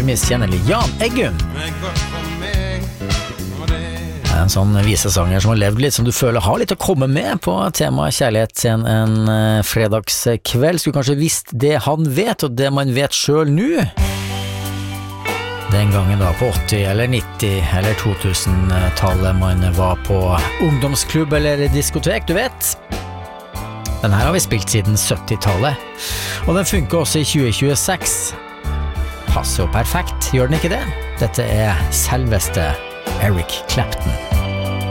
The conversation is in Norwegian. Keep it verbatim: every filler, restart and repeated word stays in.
miskjennelig Jan Eggum. En sånn visesanger som har levd litt, som du føler har litt å komme med på temaet kjærlighet en, en uh, fredagskveld. Skulle kanskje visst det han vet, og det man vet selv nå. Den gangen da på åtti eller nitti eller to tusen-tallet man var på ungdomsklubb eller diskotek, du vet. Den her har vi spilt siden syttitallet, og den funker også i tjue tjueseks. Passer jo perfekt, gjør den ikke det? Dette er selveste Eric Clapton.